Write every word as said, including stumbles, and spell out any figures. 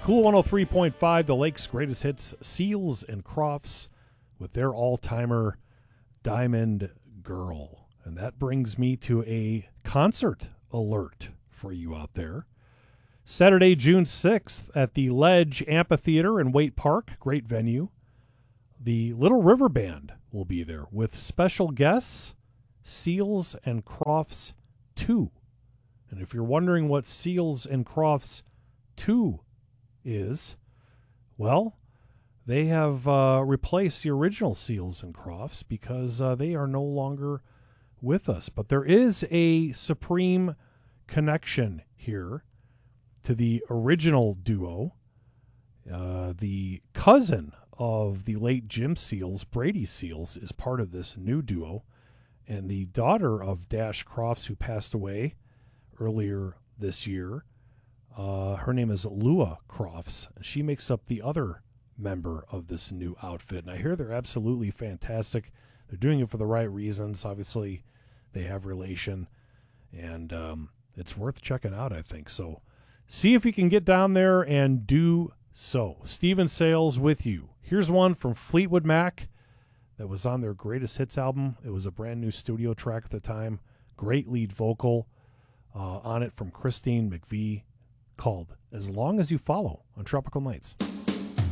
Cool one oh three point five, the Lake's greatest hits, Seals and Crofts, with their all-timer Diamond Girl. And that brings me to a concert alert for you out there. Saturday, June sixth at the Ledge Amphitheater in Waite Park, great venue. The Little River Band will be there with special guests, Seals and Crofts two. And if you're wondering what Seals and Crofts two is, well, they have uh, replaced the original Seals and Crofts because uh, they are no longer with us. But there is a supreme connection here to the original duo. Uh, the cousin of the late Jim Seals, Brady Seals, is part of this new duo. And the daughter of Dash Crofts, who passed away earlier this year, uh, her name is Lua Crofts. She makes up the other member of this new outfit. And I hear they're absolutely fantastic. They're doing it for the right reasons. Obviously, they have relation. And um, it's worth checking out, I think. So see if you can get down there and do so. Steven Sales with you. Here's one from Fleetwood Mac that was on their Greatest Hits album. It was a brand new studio track at the time. Great lead vocal uh, on it from Christine McVie, called As Long As You Follow on Tropical Nights.